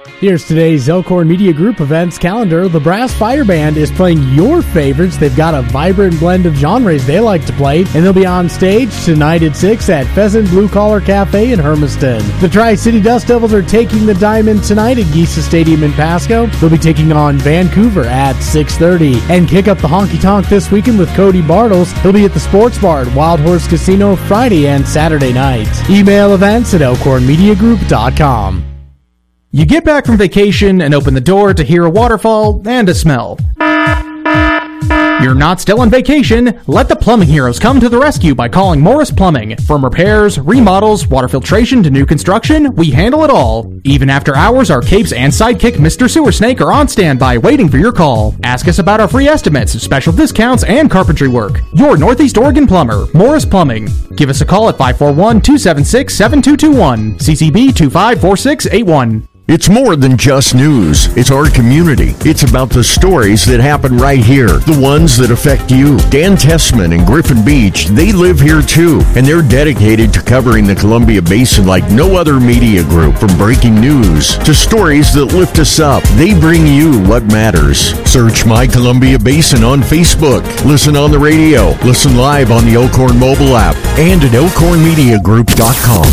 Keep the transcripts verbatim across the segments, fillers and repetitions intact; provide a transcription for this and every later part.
Here's today's Elkhorn Media Group events calendar. The Brass Fire Band is playing your favorites. They've got a vibrant blend of genres they like to play, and they'll be on stage tonight at six at Pheasant Blue Collar Cafe in Hermiston. The Tri-City Dust Devils are taking the diamond tonight at Geisa Stadium in Pasco. They'll be taking on Vancouver at six thirty. And kick up the honky-tonk this weekend with Cody Bartles. He'll be at the Sports Bar at Wild Horse Casino Friday and Saturday night. Email events at elkhorn media group dot com. You get back from vacation and open the door to hear a waterfall and a smell. You're not still on vacation. Let the plumbing heroes come to the rescue by calling Morris Plumbing. From repairs, remodels, water filtration to new construction, we handle it all. Even after hours, our capes and sidekick Mister Sewer Snake are on standby waiting for your call. Ask us about our free estimates, special discounts, and carpentry work. Your Northeast Oregon plumber, Morris Plumbing. Give us a call at five four one, two seven six, seven two two one, C C B two five four six eight one. It's more than just news. It's our community. It's about the stories that happen right here, the ones that affect you. Dan Tessman and Griffin Beach, they live here too, and they're dedicated to covering the Columbia Basin like no other media group. From breaking news to stories that lift us up, they bring you what matters. Search My Columbia Basin on Facebook. Listen on the radio. Listen live on the Elkhorn mobile app and at elkhorn media group dot com.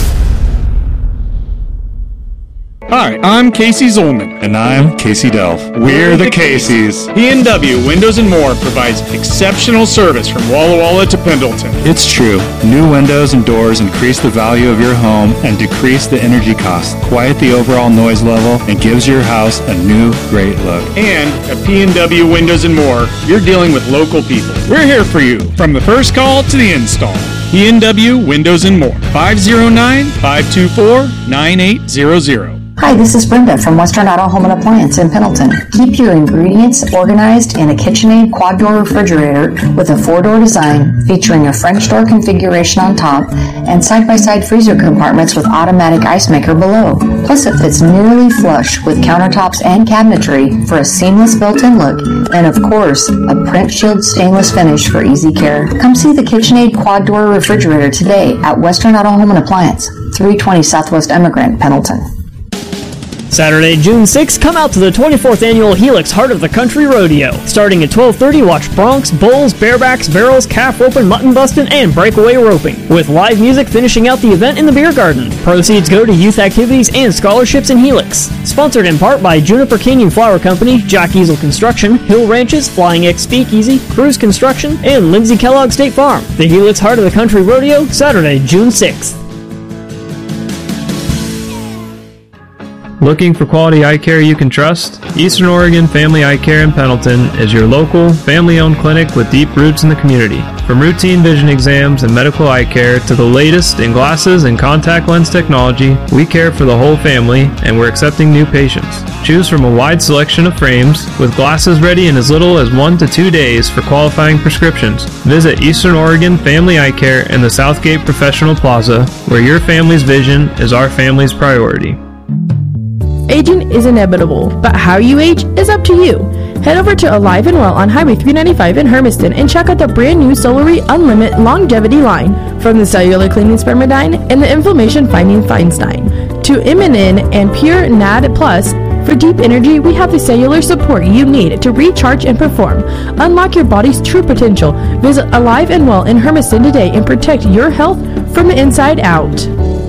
Hi, I'm Casey Zolman. And I'm Casey Delph. We're the Caseys. P and W Windows and More provides exceptional service from Walla Walla to Pendleton. It's true. New windows and doors increase the value of your home and decrease the energy cost, quiet the overall noise level, and gives your house a new, great look. And at P and W Windows and More, you're dealing with local people. We're here for you, from the first call to the install. P and W Windows and More. five oh nine, five two four, nine eight zero zero. Hi, this is Brenda from Western Auto Home and Appliance in Pendleton. Keep your ingredients organized in a KitchenAid quad-door refrigerator with a four-door design featuring a French door configuration on top and side-by-side freezer compartments with automatic ice maker below. Plus, it fits nearly flush with countertops and cabinetry for a seamless built-in look and, of course, a print shield stainless finish for easy care. Come see the KitchenAid quad-door refrigerator today at Western Auto Home and Appliance, three twenty Southwest Emigrant, Pendleton. Saturday, June sixth, come out to the twenty-fourth Annual Helix Heart of the Country Rodeo. Starting at twelve thirty, watch broncs, bulls, barebacks, barrels, calf roping, mutton busting, and breakaway roping, with live music finishing out the event in the beer garden. Proceeds go to youth activities and scholarships in Helix. Sponsored in part by Juniper Canyon Flower Company, Jack Easel Construction, Hill Ranches, Flying X Speakeasy, Cruise Construction, and Lindsay Kellogg State Farm. The Helix Heart of the Country Rodeo, Saturday, June sixth. Looking for quality eye care you can trust? Eastern Oregon Family Eye Care in Pendleton is your local, family-owned clinic with deep roots in the community. From routine vision exams and medical eye care to the latest in glasses and contact lens technology, we care for the whole family, and we're accepting new patients. Choose from a wide selection of frames, with glasses ready in as little as one to two days for qualifying prescriptions. Visit Eastern Oregon Family Eye Care in the Southgate Professional Plaza, where your family's vision is our family's priority. Aging is inevitable, but how you age is up to you. Head over to Alive and Well on Highway three ninety-five in Hermiston and check out the brand new Solary Unlimited Longevity line. From the cellular cleaning Spermidine and the inflammation fighting Feinstein to Immunin and Pure N A D Plus. For deep energy, we have the cellular support you need to recharge and perform. Unlock your body's true potential. Visit Alive and Well in Hermiston today and protect your health from the inside out.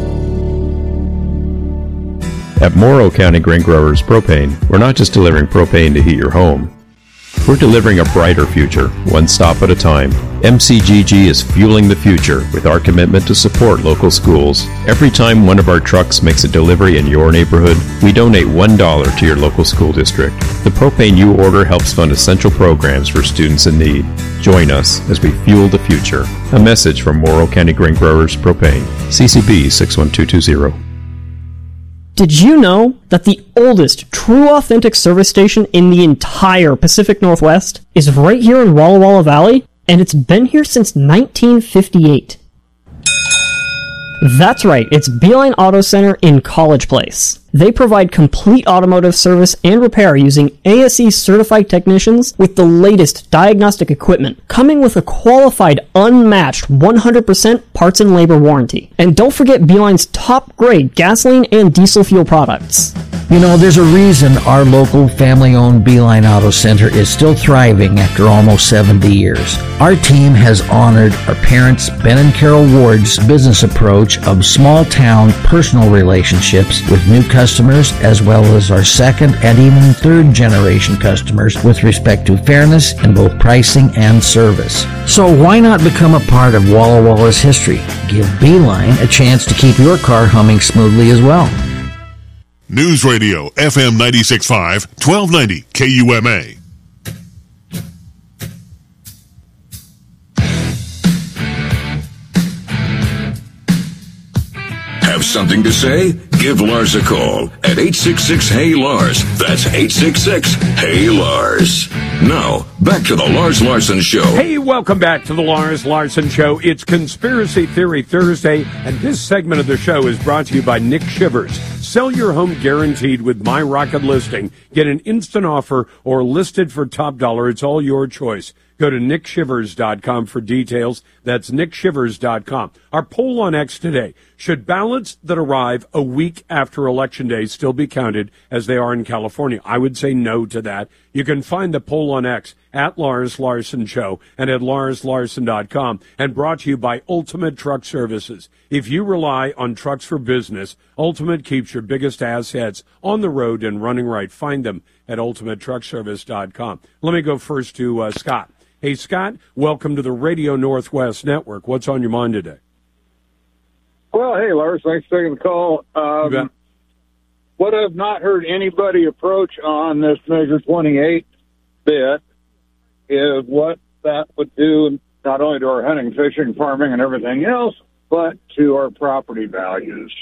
At Morrow County Grain Growers Propane, we're not just delivering propane to heat your home. We're delivering a brighter future, one stop at a time. M C G G is fueling the future with our commitment to support local schools. Every time one of our trucks makes a delivery in your neighborhood, we donate one dollar to your local school district. The propane you order helps fund essential programs for students in need. Join us as we fuel the future. A message from Morrow County Grain Growers Propane, C C B six one two two zero. Did you know that the oldest true authentic service station in the entire Pacific Northwest is right here in Walla Walla Valley? And it's been here since nineteen fifty-eight. That's right, it's Beeline Auto Center in College Place. They provide complete automotive service and repair using A S E certified technicians with the latest diagnostic equipment, coming with a qualified, unmatched one hundred percent parts and labor warranty. And don't forget Beeline's top grade gasoline and diesel fuel products. You know, there's a reason our local family-owned Beeline Auto Center is still thriving after almost seventy years. Our team has honored our parents, Ben and Carol Ward's business approach of small-town personal relationships with new customers, as well as our second and even third-generation customers with respect to fairness in both pricing and service. So why not become a part of Walla Walla's history? Give Beeline a chance to keep your car humming smoothly as well. News Radio, F M ninety-six point five, twelve ninety K U M A. Have something to say? Give Lars a call at eight six six, H E Y, Lars. That's eight six six, H E Y, Lars. Now, back to the Lars Larson Show. Hey, welcome back to the Lars Larson Show. It's Conspiracy Theory Thursday, and this segment of the show is brought to you by Nick Shivers. Sell your home guaranteed with My Rocket Listing. Get an instant offer or listed for top dollar. It's all your choice. Go to nick shivers dot com for details. That's nick shivers dot com. Our poll on X today. Should ballots that arrive a week after Election Day still be counted as they are in California? I would say no to that. You can find the poll on X at Lars Larson Show and at lars larson dot com, and brought to you by Ultimate Truck Services. If you rely on trucks for business, Ultimate keeps your biggest assets on the road and running right. Find them at ultimate truck service dot com. Let me go first to uh, Scott. Hey, Scott, welcome to the Radio Northwest Network. What's on your mind today? Well, hey, Lars, thanks for taking the call. Um, what I've not heard anybody approach on this Measure twenty-eight bit is what that would do not only to our hunting, fishing, farming, and everything else, but to our property values.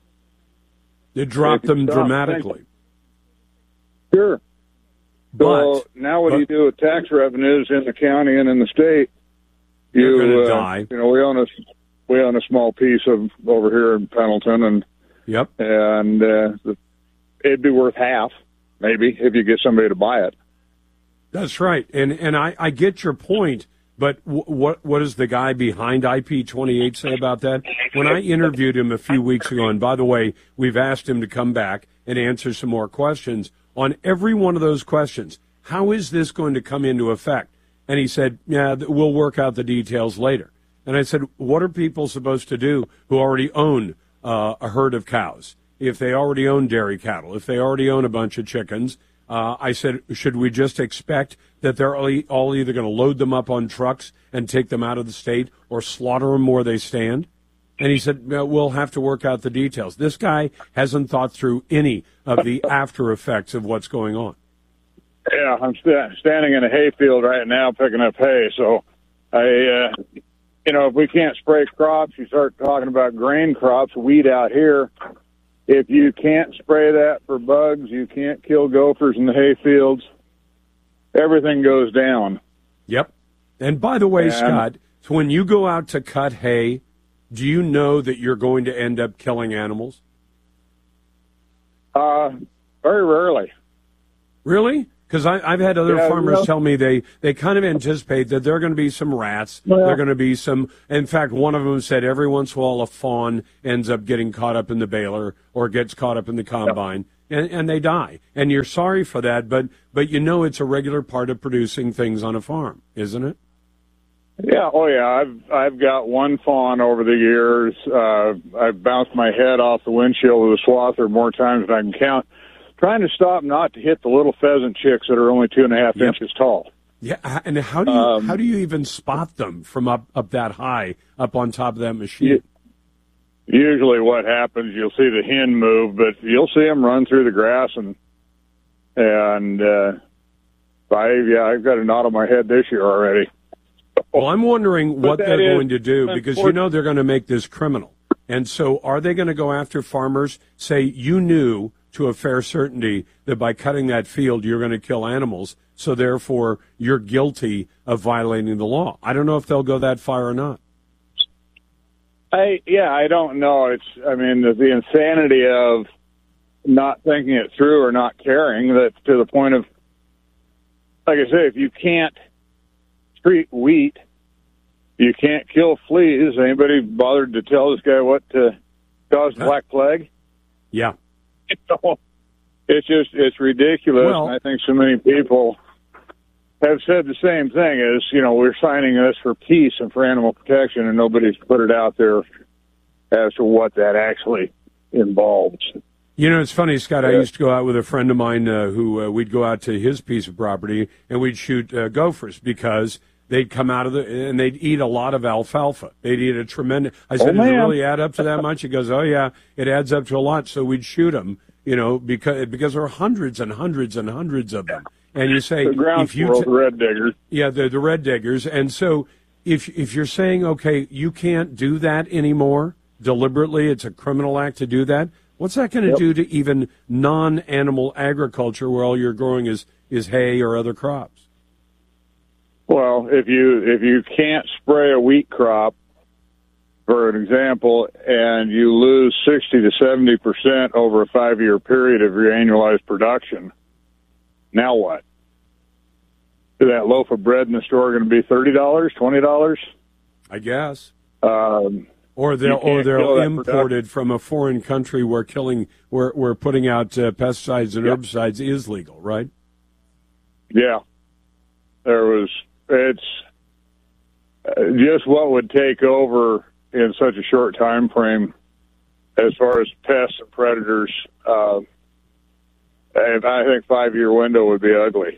It dropped them dramatically. Thinking. Sure. But, so now what but, do you do with tax revenues in the county and in the state? You're you, going to uh, die. You know, we own a we own a small piece of over here in Pendleton, and yep, and uh, the, it'd be worth half, maybe, if you get somebody to buy it. That's right, and and I, I get your point. But w- what what does the guy behind I P twenty-eight say about that? When I interviewed him a few weeks ago, and by the way, we've asked him to come back and answer some more questions. On every one of those questions, how is this going to come into effect? And he said, yeah, we'll work out the details later. And I said, what are people supposed to do who already own uh, a herd of cows? If they already own dairy cattle, if they already own a bunch of chickens, uh, I said, should we just expect that they're all either going to load them up on trucks and take them out of the state or slaughter them where they stand? And he said, we'll have to work out the details. This guy hasn't thought through any of the after effects of what's going on. Yeah, I'm st- standing in a hayfield right now picking up hay. So, I, uh, you know, if we can't spray crops, you start talking about grain crops, wheat out here. If you can't spray that for bugs, you can't kill gophers in the hayfields, everything goes down. Yep. And by the way, and, Scott, so when you go out to cut hay, do you know that you're going to end up killing animals? Uh, very rarely. Really? Because I've had other yeah, farmers well, tell me they, they kind of anticipate that there are going to be some rats. Well, there are going to be some. In fact, one of them said every once in a while a fawn ends up getting caught up in the baler or gets caught up in the combine, yeah. and, and they die. And you're sorry for that, but but you know it's a regular part of producing things on a farm, isn't it? Yeah, oh yeah, I've I've got one fawn over the years. Uh, I've bounced my head off the windshield with a swather more times than I can count, trying to stop not to hit the little pheasant chicks that are only two and a half yep. inches tall. Yeah, and how do you um, how do you even spot them from up, up that high, up on top of that machine? Usually, what happens, you'll see the hen move, but you'll see them run through the grass, and and uh, I yeah, I've got a knot on my head this year already. Well, I'm wondering what they're is, going to do, because you know they're going to make this criminal. And so are they going to go after farmers, say you knew to a fair certainty that by cutting that field you're going to kill animals, so therefore you're guilty of violating the law? I don't know if they'll go that far or not. I yeah, I don't know. It's I mean the, the insanity of not thinking it through or not caring, that to the point of, like I say, if you can't treat wheat, you can't kill fleas. Anybody bothered to tell this guy what uh, caused huh? Black Plague? Yeah. You know, it's just it's ridiculous. Well, and I think so many people have said the same thing. Is you know we're signing this for peace and for animal protection, and nobody's put it out there as to what that actually involves. You know, it's funny, Scott. Yeah. I used to go out with a friend of mine uh, who uh, we'd go out to his piece of property and we'd shoot uh, gophers because they'd come out of the and they'd eat a lot of alfalfa. They'd eat a tremendous. I said, Oh, "Does it man. really add up to that much?" He goes, "Oh yeah, it adds up to a lot." So we'd shoot them, you know, because because there are hundreds and hundreds and hundreds of them. And you say, The ground if you squirrel, t- the red diggers. yeah, the the red diggers, and so if if you're saying, okay, you can't do that anymore deliberately, it's a criminal act to do that. What's that going to Yep. do to even non-animal agriculture where all you're growing is, is hay or other crops? Well, if you if you can't spray a wheat crop, for an example, and you lose sixty to seventy percent over a five-year period of your annualized production, now what? Is that loaf of bread in the store going to be thirty dollars, twenty dollars? I guess. Um, Or they'll You or can't they're kill that imported from a foreign country where killing where where putting out uh, pesticides and Yep. herbicides is legal, right? Yeah. There was, it's uh, just what would take over in such a short time frame as far as pests and predators. Uh, and I think five-year window would be ugly.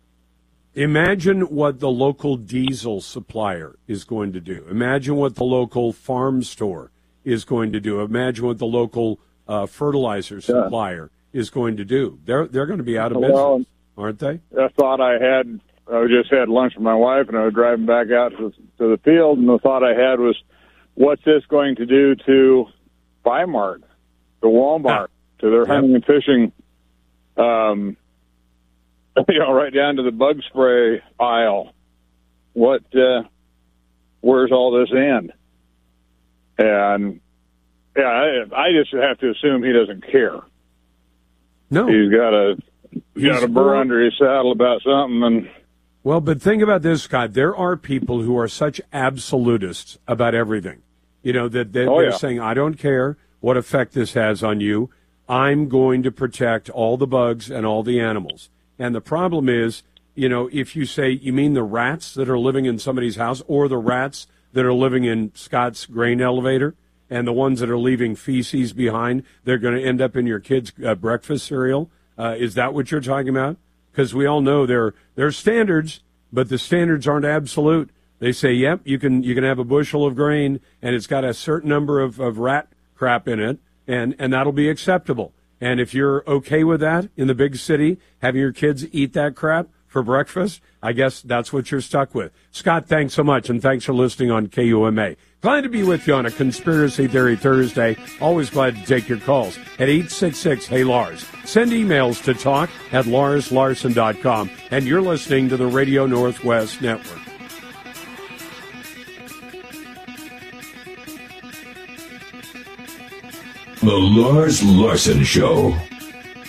Imagine what the local diesel supplier is going to do. Imagine what the local farm store is going to do. Imagine what the local uh, fertilizer supplier is going to do. They're they're going to be out of business, Well, aren't they? I thought I had, I just had lunch with my wife, and I was driving back out to, to the field, and the thought I had was, what's this going to do to Bi-Mart, to Walmart, to their hunting and fishing, um, you know, right down to the bug spray aisle? What, uh, where's all this end? And, yeah, I, I just have to assume he doesn't care. No. He's got a, he's got a burr under his saddle about something, and Well, but think about this, Scott. There are people who are such absolutists about everything. You know, that, that Oh, they're yeah. saying, I don't care what effect this has on you. I'm going to protect all the bugs and all the animals. And the problem is, you know, if you say, you mean the rats that are living in somebody's house or the rats that are living in Scott's grain elevator and the ones that are leaving feces behind, they're going to end up in your kids' uh, breakfast cereal? Uh, is that what you're talking about? Because we all know there there are standards, but the standards aren't absolute. They say, yep, you can you can have a bushel of grain, and it's got a certain number of, of rat crap in it, and, and that'll be acceptable. And if you're okay with that in the big city, having your kids eat that crap for breakfast, I guess that's what you're stuck with. Scott, thanks so much, and thanks for listening on K U M A. Glad to be with you on a Conspiracy Theory Thursday. Always glad to take your calls at eight six six, hey Lars. Send emails to talk at lars larson dot com. And you're listening to the Radio Northwest Network. The Lars Larson Show.